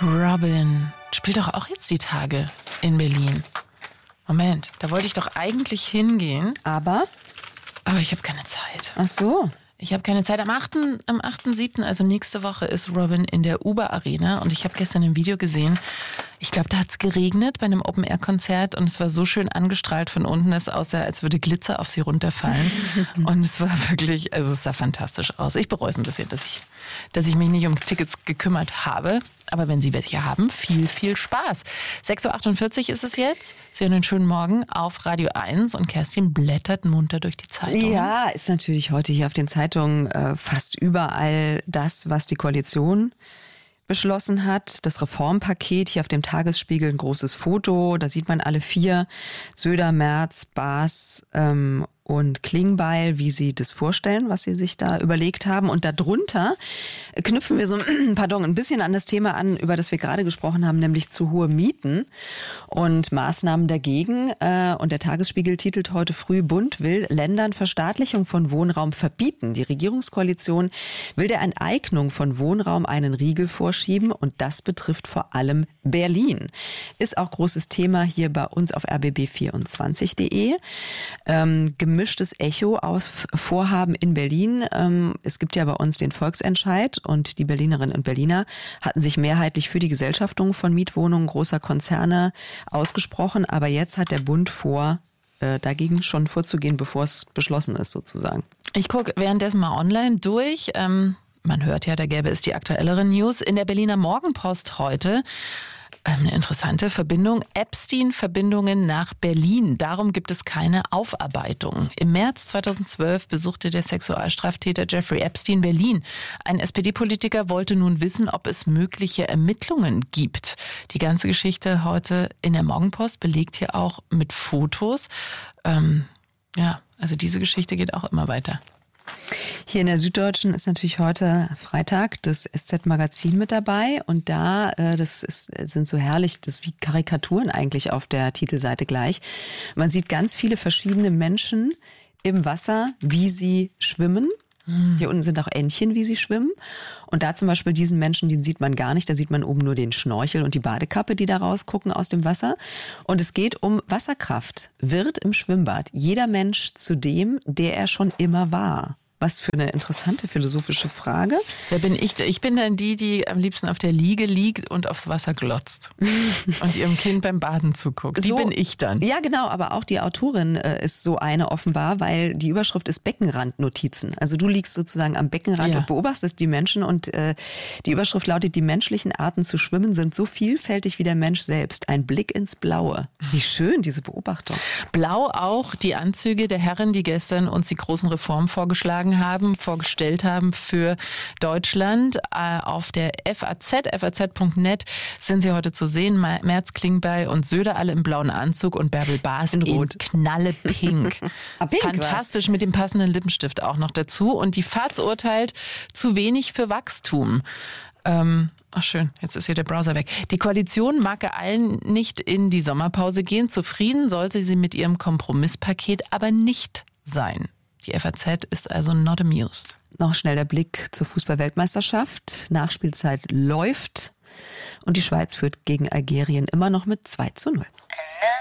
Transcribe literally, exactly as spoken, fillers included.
Robin spielt doch auch jetzt die Tage in Berlin. Moment, da wollte ich doch eigentlich hingehen. Aber? Aber ich habe keine Zeit. Ach so. Ich habe keine Zeit. Am achten am achten siebten, also nächste Woche, ist Robin in der Uber Arena. Und ich habe gestern ein Video gesehen. Ich glaube, da hat es geregnet bei einem Open-Air-Konzert. Und es war so schön angestrahlt von unten. Es aussah, als würde Glitzer auf sie runterfallen. Und es war wirklich, also es sah fantastisch aus. Ich bereue es ein bisschen, dass ich, dass ich mich nicht um Tickets gekümmert habe. Aber wenn Sie welche haben, viel, viel Spaß. sechs Uhr achtundvierzig ist es jetzt. Sie haben einen schönen Morgen auf Radio eins und Kerstin blättert munter durch die Zeitung. Ja, ist natürlich heute hier auf den Zeitungen äh, fast überall das, was die Koalition beschlossen hat. Das Reformpaket, hier auf dem Tagesspiegel ein großes Foto. Da sieht man alle vier, Söder, Merz, Baas ähm, und Klingbeil, wie sie das vorstellen, was sie sich da überlegt haben. Und darunter knüpfen wir so pardon, ein bisschen an das Thema an, über das wir gerade gesprochen haben, nämlich zu hohe Mieten und Maßnahmen dagegen. Und der Tagesspiegel titelt heute früh, Bund will Ländern Verstaatlichung von Wohnraum verbieten. Die Regierungskoalition will der Enteignung von Wohnraum einen Riegel vorschieben und das betrifft vor allem Berlin. Ist auch großes Thema hier bei uns auf r b b vierundzwanzig punkt d e. Ähm, gemischtes Echo aus Vorhaben in Berlin. Ähm, es gibt ja bei uns den Volksentscheid und die Berlinerinnen und Berliner hatten sich mehrheitlich für die Gesellschaftung von Mietwohnungen großer Konzerne ausgesprochen. Aber jetzt hat der Bund vor, äh, dagegen schon vorzugehen, bevor es beschlossen ist sozusagen. Ich gucke währenddessen mal online durch. Ähm, man hört ja, da gäbe es die aktuelleren News. In der Berliner Morgenpost heute eine interessante Verbindung. Epstein-Verbindungen nach Berlin. Darum gibt es keine Aufarbeitung. Im März zweitausendzwölf besuchte der Sexualstraftäter Jeffrey Epstein Berlin. Ein S P D-Politiker wollte nun wissen, ob es mögliche Ermittlungen gibt. Die ganze Geschichte heute in der Morgenpost belegt hier auch mit Fotos. Ähm, ja, also diese Geschichte geht auch immer weiter. Hier in der Süddeutschen ist natürlich heute Freitag das S Z-Magazin mit dabei und da, äh, das ist, sind so herrlich, das ist wie Karikaturen eigentlich auf der Titelseite gleich. Man sieht ganz viele verschiedene Menschen im Wasser, wie sie schwimmen. Hm. Hier unten sind auch Entchen, wie sie schwimmen. Und da zum Beispiel diesen Menschen, den sieht man gar nicht. Da sieht man oben nur den Schnorchel und die Badekappe, die da rausgucken aus dem Wasser. Und es geht um Wasserkraft. Wird im Schwimmbad jeder Mensch zu dem, der er schon immer war? Was für eine interessante philosophische Frage. Da bin ich, ich bin dann die, die am liebsten auf der Liege liegt und aufs Wasser glotzt und ihrem Kind beim Baden zuguckt. Die so, bin ich dann. Ja, genau, aber auch die Autorin äh, ist so eine offenbar, weil die Überschrift ist Beckenrandnotizen. Also du liegst sozusagen am Beckenrand ja. und beobachtest die Menschen und äh, die Überschrift lautet, die menschlichen Arten zu schwimmen sind so vielfältig wie der Mensch selbst. Ein Blick ins Blaue. Wie schön, diese Beobachtung. Blau auch die Anzüge der Herren, die gestern uns die großen Reformen vorgeschlagen haben, vorgestellt haben für Deutschland. Auf der F A Z, F A Z Punkt net sind sie heute zu sehen. Merz, Klingbeil und Söder alle im blauen Anzug und Bärbel Baas in, in knallepink. ah, pink, Fantastisch, was? Mit dem passenden Lippenstift auch noch dazu. Und die FAZ urteilt, zu wenig für Wachstum. Ähm, ach schön, jetzt ist hier der Browser weg. Die Koalition mag geeilen nicht in die Sommerpause gehen. Zufrieden sollte sie mit ihrem Kompromisspaket aber nicht sein. Die F A Z ist also not amused. Noch schnell der Blick zur Fußball-Weltmeisterschaft. Nachspielzeit läuft und die Schweiz führt gegen Algerien immer noch mit zwei zu null.